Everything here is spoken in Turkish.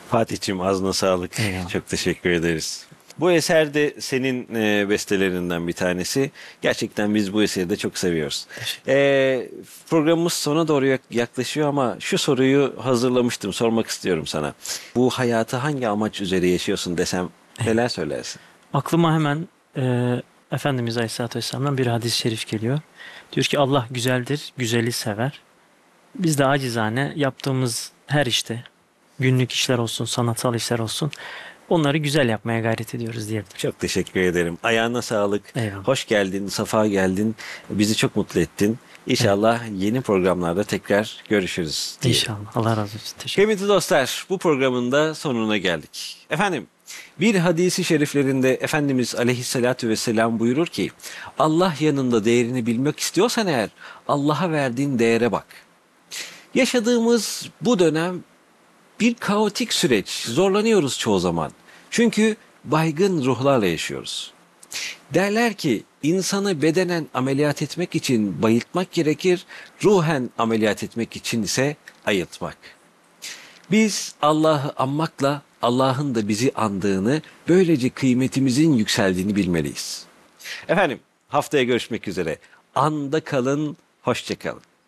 Fatih'ciğim ağzına sağlık. Eyvallah. Çok teşekkür ederiz. Bu eser de senin bestelerinden bir tanesi. Gerçekten biz bu eseri de çok seviyoruz. Teşekkür. Programımız sona doğru yaklaşıyor ama şu soruyu hazırlamıştım, sormak istiyorum sana. Bu hayatı hangi amaç üzere yaşıyorsun desem neler söylersin? Aklıma hemen Efendimiz Aleyhisselatü Vesselam'dan bir hadis-i şerif geliyor. Diyor ki Allah güzeldir, güzeli sever. Biz de acizane yaptığımız her işte, günlük işler olsun, sanatsal işler olsun, onları güzel yapmaya gayret ediyoruz diyebilirim. Çok teşekkür ederim. Ayağına sağlık. Eyvallah. Hoş geldin, safa geldin. Bizi çok mutlu ettin. İnşallah yeni programlarda tekrar görüşürüz diyelim. İnşallah. Allah razı olsun. Teşekkür Kıymetli dostlar, bu programın da sonuna geldik. Efendim, bir hadisi şeriflerinde Efendimiz Aleyhisselatü Vesselam buyurur ki, Allah yanında değerini bilmek istiyorsan eğer, Allah'a verdiğin değere bak. Yaşadığımız bu dönem bir kaotik süreç, zorlanıyoruz çoğu zaman. Çünkü baygın ruhlarla yaşıyoruz. Derler ki insanı bedenen ameliyat etmek için bayıltmak gerekir, ruhen ameliyat etmek için ise ayıltmak. Biz Allah'ı anmakla Allah'ın da bizi andığını, böylece kıymetimizin yükseldiğini bilmeliyiz. Efendim, haftaya görüşmek üzere. Anda kalın, hoşça kalın.